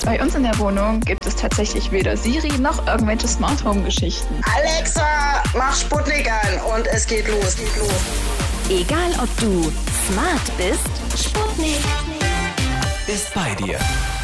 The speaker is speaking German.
Bei uns in der Wohnung gibt es tatsächlich weder Siri noch irgendwelche Smart Home Geschichten. Alexa, mach Sputnik an und es geht los. Egal ob du smart bist, Sputnik ist bei dir.